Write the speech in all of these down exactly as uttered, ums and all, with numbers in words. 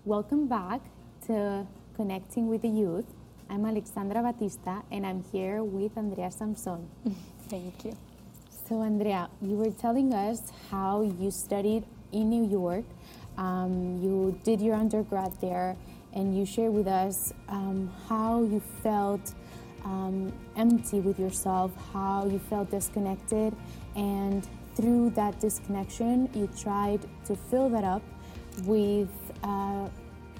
Welcome back to Connecting with the Youth. I'm Alexandra Batista, and I'm here with Andrea Samson. Thank you. So, Andrea, you were telling us how you studied in New York. Um, you did your undergrad there, and you shared with us um, how you felt um, empty with yourself, how you felt disconnected, and through that disconnection, you tried to fill that up with uh,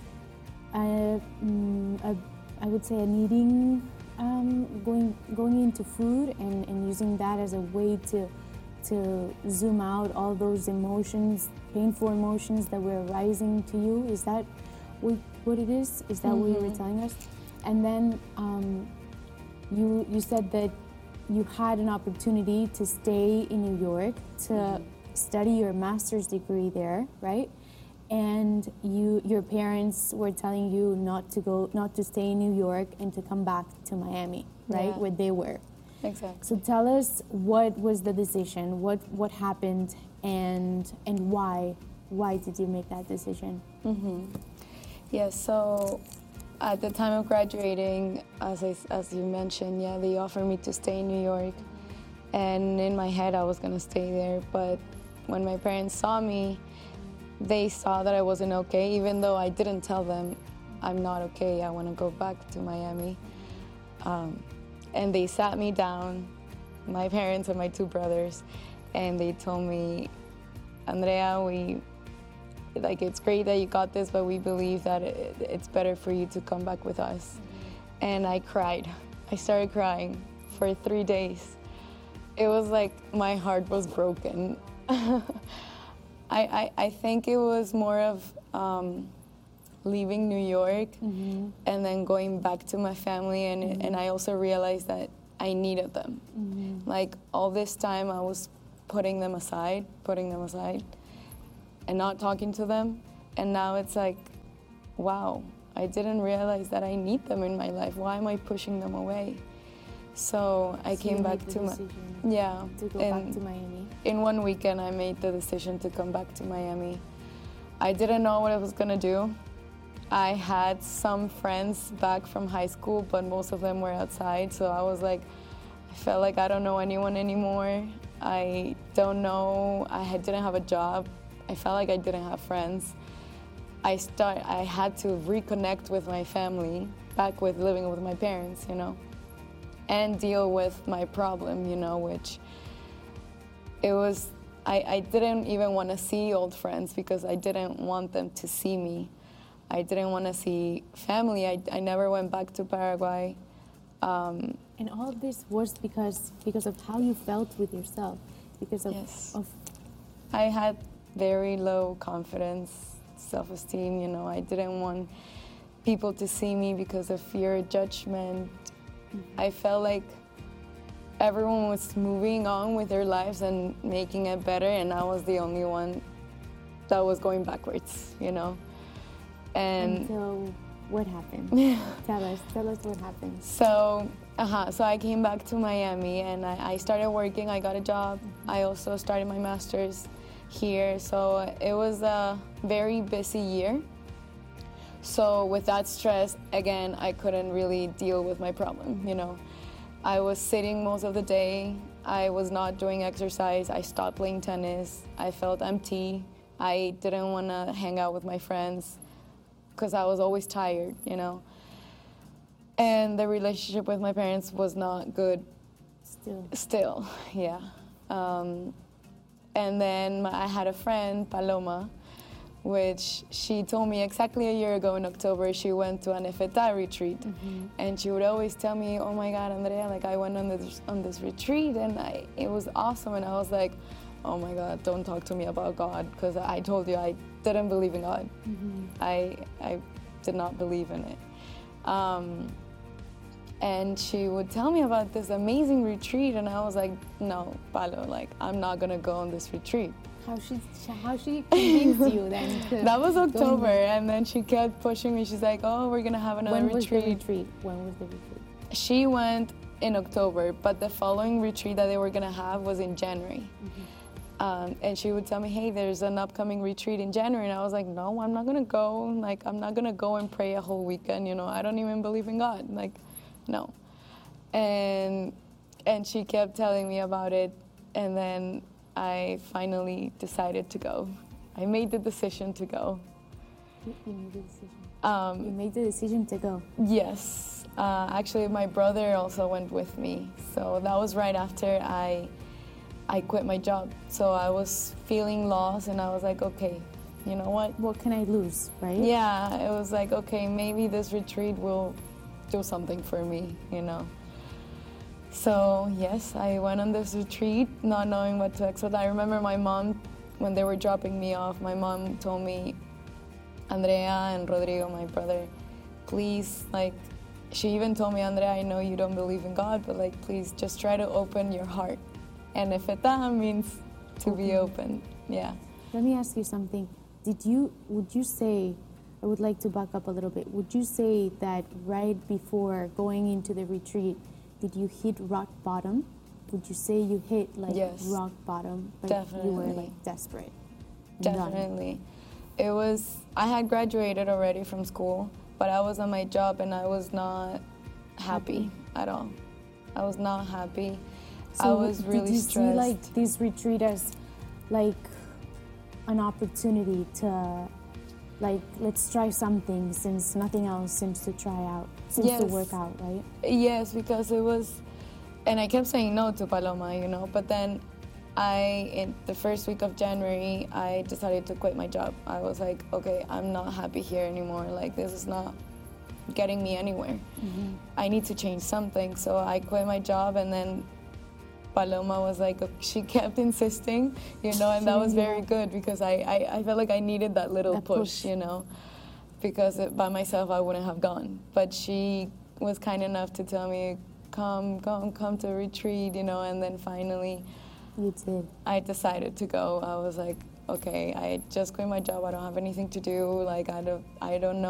a, mm, a, I would say, an eating, um, going going into food and, and using that as a way to to zoom out all those emotions, painful emotions that were arising to you. Is that what, what it is? Is that mm-hmm. what you were telling us? And then um, you you said that you had an opportunity to stay in New York to mm-hmm. study your master's degree there, right? And you, your parents were telling you not to go, not to stay in New York and to come back to Miami, right, yeah. where they were. Exactly. So tell us, what was the decision? What what happened, and and why? Why did you make that decision? Mm-hmm. Yeah. So at the time of graduating, as I, as you mentioned, yeah, they offered me to stay in New York, and in my head I was gonna stay there. But when my parents saw me, they saw that I wasn't okay, even though I didn't tell them I'm not okay, I want to go back to Miami. Um, and they sat me down, my parents and my two brothers, and they told me, Andrea, we, like, it's great that you got this, but we believe that it, it's better for you to come back with us. And I cried. I started crying for three days. It was like my heart was broken. I, I, I think it was more of um, leaving New York mm-hmm. and then going back to my family, and mm-hmm. and I also realized that I needed them. Mm-hmm. Like, all this time I was putting them aside, putting them aside, and not talking to them, and now it's like, wow, I didn't realize that I need them in my life. Why am I pushing them away? So I so came back to my yeah to go and back to Miami. In one weekend, I made the decision to come back to Miami. I didn't know what I was gonna do. I had some friends back from high school, but most of them were outside. So I was like, I felt like I don't know anyone anymore. I don't know. I had, didn't have a job. I felt like I didn't have friends. I start. I had to reconnect with my family, back with living with my parents, you know, and deal with my problem, you know, which it was, I, I didn't even want to see old friends because I didn't want them to see me. I didn't want to see family. I, I never went back to Paraguay. Um, and all of this was because because of how you felt with yourself, because of, yes. of... I had very low confidence, self-esteem, you know. I didn't want people to see me because of fear of judgment. Mm-hmm. I felt like everyone was moving on with their lives and making it better, and I was the only one that was going backwards, you know. And until what happened? tell us, tell us what happened. So, uh-huh, so I came back to Miami, and I, I started working. I got a job. Mm-hmm. I also started my master's here. So it was a very busy year. So with that stress, again, I couldn't really deal with my problem, you know. I was sitting most of the day. I was not doing exercise. I stopped playing tennis. I felt empty. I didn't want to hang out with my friends because I was always tired, you know. And the relationship with my parents was not good. Still. Still, yeah. Um, and then my, I had a friend, Paloma, which she told me exactly a year ago in October, she went to an Efetá retreat. Mm-hmm. And she would always tell me, oh my God, Andrea, like I went on this, on this retreat and I, it was awesome. And I was like, oh my God, don't talk to me about God, because I told you I didn't believe in God. Mm-hmm. I, I did not believe in it. Um, and she would tell me about this amazing retreat, and I was like, no, Palo, like I'm not gonna go on this retreat. How she, how she convinced you then? To that was October, and then she kept pushing me. She's like, oh, we're gonna have another when retreat. When was the retreat? When was the retreat? She went in October, but the following retreat that they were gonna have was in January. Mm-hmm. Um, and she would tell me, hey, there's an upcoming retreat in January. And I was like, no, I'm not going to go. Like, I'm not going to go and pray a whole weekend. You know, I don't even believe in God. Like, no. And, and she kept telling me about it. And then I finally decided to go. I made the decision to go. You you made the decision. Um, You made the decision to go. Yes. Uh, actually, my brother also went with me. So that was right after I, I quit my job. So I was feeling lost, and I was like, okay, you know what? What can I lose, right? Yeah, it was like, okay, maybe this retreat will do something for me, you know. So yes, I went on this retreat, not knowing what to expect. I remember my mom, when they were dropping me off, my mom told me, Andrea and Rodrigo, my brother, please, like, she even told me, Andrea, I know you don't believe in God, but like, please just try to open your heart. And if it that means to be open, yeah. Let me ask you something. Did you, would you say, I would like to back up a little bit. Would you say that right before going into the retreat, did you hit rock bottom? Would you say you hit like Yes. rock bottom? Like you were Definitely. like desperate? Done. Definitely. It was, I had graduated already from school, but I was on my job and I was not happy at all. I was not happy. I So was did really you stressed. see like this retreat as like an opportunity to like, let's try something since nothing else seems to try out, seems to Yes. work out, right? Yes, because it was, and I kept saying no to Paloma, you know, but then I, in the first week of January, I decided to quit my job. I was like, okay, I'm not happy here anymore. Like, this is not getting me anywhere. Mm-hmm. I need to change something. So I quit my job, and then Paloma was like, she kept insisting, you know, and She that was didn't give very up. good because I, I, I felt like I needed that little That push, push. you know, because it, by myself I wouldn't have gone. But she was kind enough to tell me, come, come, come to retreat, you know, and then finally You did. I decided to go. I was like, okay, I just quit my job. I don't have anything to do. Like, I don't, I don't know.